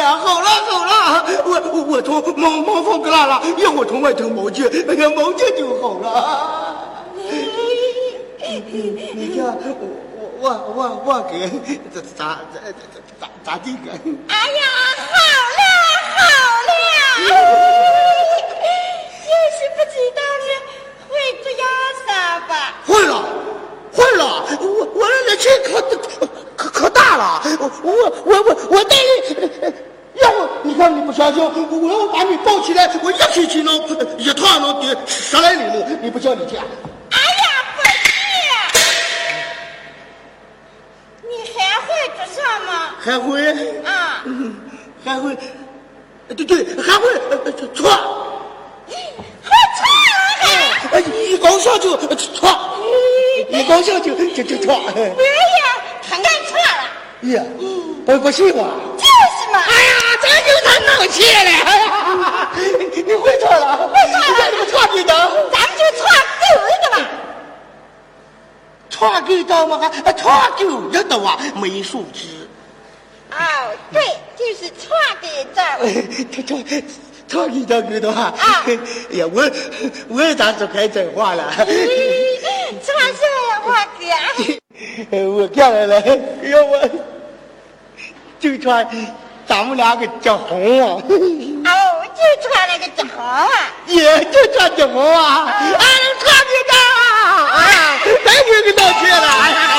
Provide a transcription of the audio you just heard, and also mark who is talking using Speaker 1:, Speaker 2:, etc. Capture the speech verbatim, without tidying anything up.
Speaker 1: 呀，好了好了，我我我从忙忙房搁哪了？一会儿从外头毛去，哎呀，毛去就好了。你看，我我我我给咋咋咋咋咋地个？
Speaker 2: 哎呀，好了好了，就是不知道是会这样啥吧？
Speaker 1: 会了，会了，我我那气可可可大了，我我我我我带你。要不你看你不相信，我要把你抱起来，我一起去能一趟能顶十来里路，你不信你去？
Speaker 2: 哎呀，不是，你还会做什么？
Speaker 1: 还会
Speaker 2: 啊，
Speaker 1: 嗯，还会，对对，还会错，
Speaker 2: 还错了还？
Speaker 1: 一高兴就错，一高兴就就就错。
Speaker 2: 对呀，他爱错了。
Speaker 1: 呀，不不信我？
Speaker 2: 就是嘛。
Speaker 1: 哎呀，这就他闹气了。哎呀，你会错了，
Speaker 2: 会错了，
Speaker 1: 你个错给的，
Speaker 2: 咱们就错狗一个吧。
Speaker 1: 错给的嘛，还错狗着的哇，没素质。
Speaker 2: 哦，对，就是错给的。
Speaker 1: 他错错给的给的啊！哎呀，我我也咋说开真话了？
Speaker 2: 错什么呀，我哥？
Speaker 1: 我看来了，要我就穿咱们俩个结婚啊！
Speaker 2: 哦，就穿那个结婚啊！
Speaker 1: 也就穿结婚啊！啊，错给的啊！哎呀，再给你道歉了！哎呀。